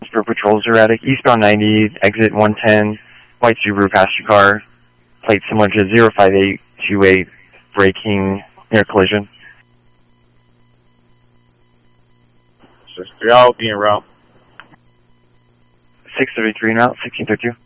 for patrols erratic. Eastbound 90, exit 110, white Subaru passed your car. Plate similar to 05828, braking near collision. 6-3, I'll be en route. 633 route, 1632.